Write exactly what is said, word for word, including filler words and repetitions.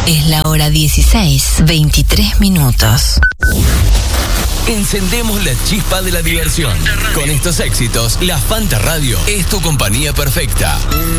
Es la hora dieciséis, veintitrés minutos. Encendemos la chispa de la diversión. Con estos éxitos, la Fanta Radio es tu compañía perfecta.